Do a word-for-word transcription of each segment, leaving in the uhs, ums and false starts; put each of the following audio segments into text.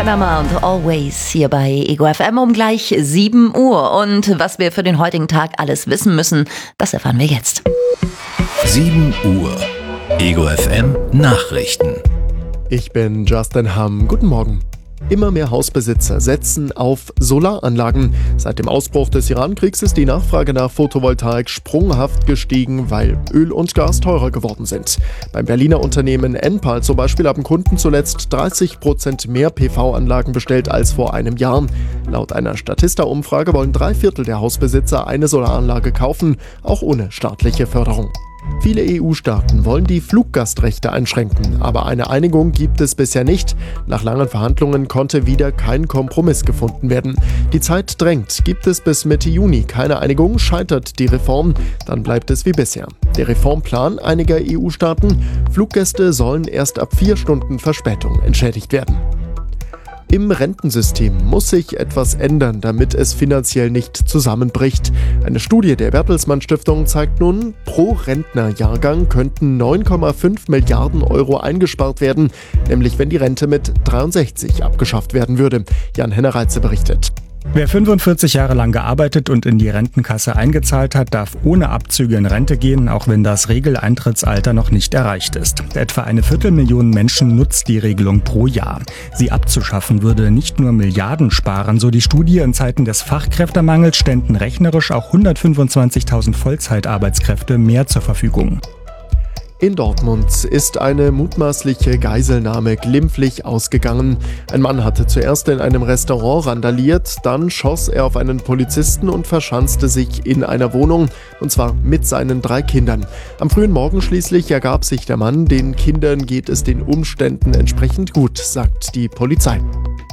Wärmer und Always hier bei Ego F M um gleich sieben Uhr. Und was wir für den heutigen Tag alles wissen müssen, das erfahren wir jetzt. sieben Uhr. Ego F M Nachrichten. Ich bin Justin Hamm. Guten Morgen. Immer mehr Hausbesitzer setzen auf Solaranlagen. Seit dem Ausbruch des Iran-Kriegs ist die Nachfrage nach Photovoltaik sprunghaft gestiegen, weil Öl und Gas teurer geworden sind. Beim Berliner Unternehmen Enpal zum Beispiel haben Kunden zuletzt dreißig Prozent mehr P V-Anlagen bestellt als vor einem Jahr. Laut einer Statista-Umfrage wollen drei Viertel der Hausbesitzer eine Solaranlage kaufen, auch ohne staatliche Förderung. Viele E U-Staaten wollen die Fluggastrechte einschränken, aber eine Einigung gibt es bisher nicht. Nach langen Verhandlungen konnte wieder kein Kompromiss gefunden werden. Die Zeit drängt. Gibt es bis Mitte Juni keine Einigung, scheitert die Reform, dann bleibt es wie bisher. Der Reformplan einiger E U-Staaten: Fluggäste sollen erst ab vier Stunden Verspätung entschädigt werden. Im Rentensystem muss sich etwas ändern, damit es finanziell nicht zusammenbricht. Eine Studie der Bertelsmann Stiftung zeigt nun, pro Rentnerjahrgang könnten neun Komma fünf Milliarden Euro eingespart werden, nämlich wenn die Rente mit dreiundsechzig abgeschafft werden würde. Jan Hennereitze berichtet. Wer fünfundvierzig Jahre lang gearbeitet und in die Rentenkasse eingezahlt hat, darf ohne Abzüge in Rente gehen, auch wenn das Regeleintrittsalter noch nicht erreicht ist. Etwa eine Viertelmillion Menschen nutzt die Regelung pro Jahr. Sie abzuschaffen würde nicht nur Milliarden sparen, so die Studie. In Zeiten des Fachkräftemangels ständen rechnerisch auch hundertfünfundzwanzigtausend Vollzeitarbeitskräfte mehr zur Verfügung. In Dortmund ist eine mutmaßliche Geiselnahme glimpflich ausgegangen. Ein Mann hatte zuerst in einem Restaurant randaliert, dann schoss er auf einen Polizisten und verschanzte sich in einer Wohnung, und zwar mit seinen drei Kindern. Am frühen Morgen schließlich ergab sich der Mann, den Kindern geht es den Umständen entsprechend gut, sagt die Polizei.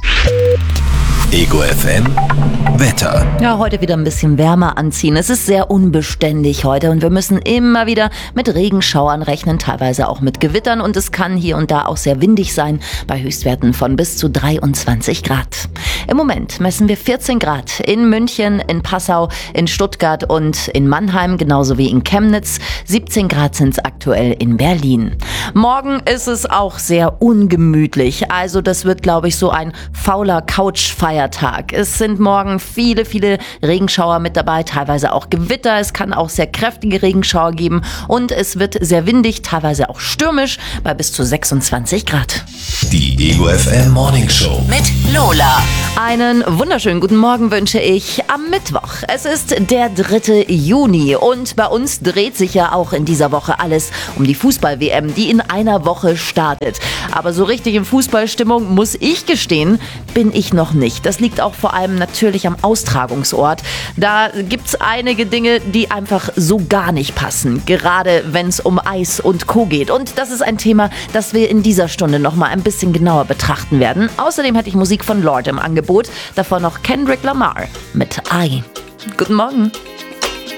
Ego F M Wetter. Ja, heute wieder ein bisschen wärmer anziehen. Es ist sehr unbeständig heute und wir müssen immer wieder mit Regenschauern rechnen, teilweise auch mit Gewittern, und es kann hier und da auch sehr windig sein, bei Höchstwerten von bis zu dreiundzwanzig Grad. Im Moment messen wir vierzehn Grad in München, in Passau, in Stuttgart und in Mannheim, genauso wie in Chemnitz. siebzehn Grad sind es aktuell in Berlin. Morgen ist es auch sehr ungemütlich, also das wird, glaube ich, so ein fauler Couchfeiertag. Es sind morgen viele, viele Regenschauer mit dabei, teilweise auch Gewitter. Es kann auch sehr kräftige Regenschauer geben und es wird sehr windig, teilweise auch stürmisch, bei bis zu sechsundzwanzig Grad. Die Ego F M Morning Show Mit Lola. Einen wunderschönen guten Morgen wünsche ich am Mittwoch. Es ist der dritte Juni und bei uns dreht sich ja auch in dieser Woche alles um die Fußball-W M, die in einer Woche startet. Aber so richtig in Fußballstimmung, muss ich gestehen, bin ich noch nicht. Das liegt auch vor allem natürlich am Austragungsort. Da gibt's einige Dinge, die einfach so gar nicht passen, gerade wenn es um Eis und Co. geht. Und das ist ein Thema, das wir in dieser Stunde noch mal ein bisschen genauer betrachten werden. Außerdem hatte ich Musik von Lorde im Angebot, davor noch Kendrick Lamar mit I. Guten Morgen.